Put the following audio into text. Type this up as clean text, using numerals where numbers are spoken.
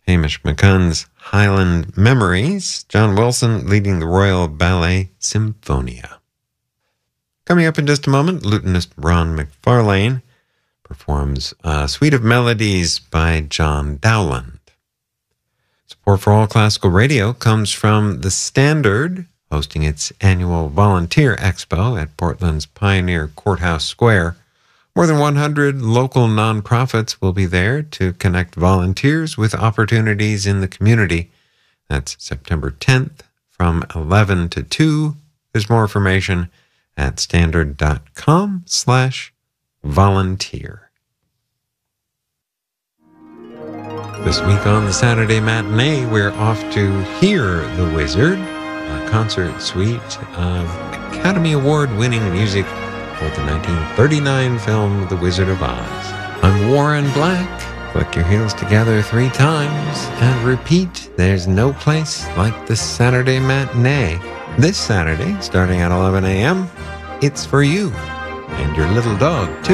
Hamish McCunn's Highland Memories. John Wilson leading the Royal Ballet Symphonia. Coming up in just a moment, lutenist Ron McFarlane performs a suite of melodies by John Dowland. Support for All Classical Radio comes from The Standard, hosting its annual Volunteer Expo at Portland's Pioneer Courthouse Square. More than 100 local nonprofits will be there to connect volunteers with opportunities in the community. That's September 10th from 11 to 2. There's more information at standard.com/volunteer. This week on the Saturday Matinee, we're off to Hear the Wizard, a concert suite of Academy Award-winning music for the 1939 film The Wizard of Oz. I'm Warren Black. Click your heels together 3 times and repeat, there's no place like the Saturday Matinee. This Saturday, starting at 11 a.m., it's for you and your little dog, too.